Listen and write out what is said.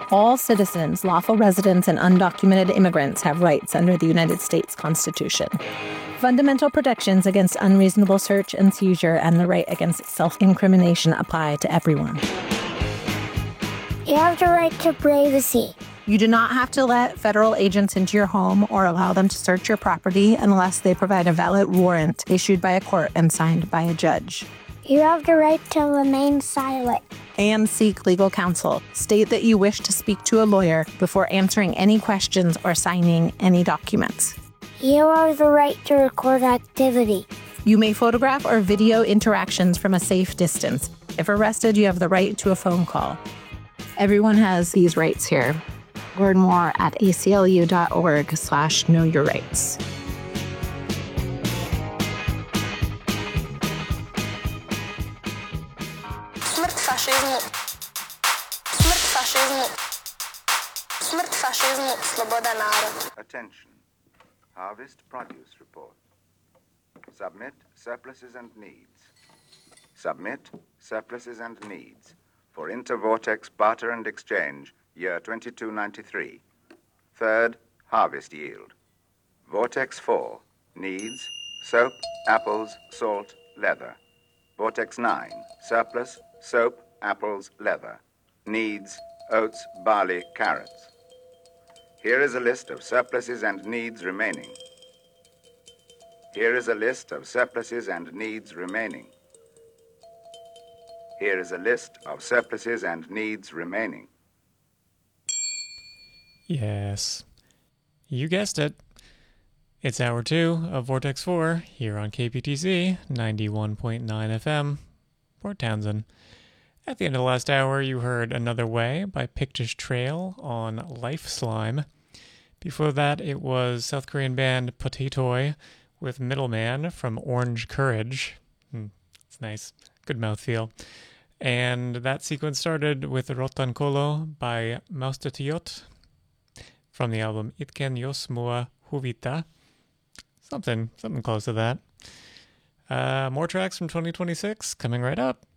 All citizens, lawful residents, and undocumented immigrants have rights under the United States Constitution. Fundamental protections against unreasonable search and seizure and the right against self-incrimination apply to everyone. You have the right to privacy. You do not have to let federal agents into your home or allow them to search your property unless they provide a valid warrant issued by a court and signed by a judge. You have the right to remain silent. And seek legal counsel. State that you wish to speak to a lawyer before answering any questions or signing any documents. You have the right to record activity. You may photograph or video interactions from a safe distance. If arrested, you have the right to a phone call. Everyone has these rights here. Learn more at aclu.org/knowyourrights. Smrt fašizmu. Smrt fašizmu. Smrt fašizmu. Sloboda národa. Attention. Harvest Produce Report. Submit surpluses and needs. Submit surpluses and needs for Intervortex barter and exchange, year 2293. Third, harvest yield. Vortex 4, needs, soap, apples, salt, leather. Vortex 9, surplus, soap, apples, leather. Needs, oats, barley, carrots. Here is a list of surpluses and needs remaining. Here is a list of surpluses and needs remaining. Here is a list of surpluses and needs remaining. Yes, you guessed it. It's hour 2 of Vortex 4 here on KPTC 91.9 FM, Port Townsend. At the end of the last hour, you heard Another Way by Pictish Trail on Life Slime. Before that, it was South Korean band Potatoi with Middleman from Orange Courage. It's nice. Good mouthfeel. And that sequence started with Rotan Kolo by Maustatiot from the album Itken Jos Mua Huvita. Something close to that. More tracks from 2026 coming right up.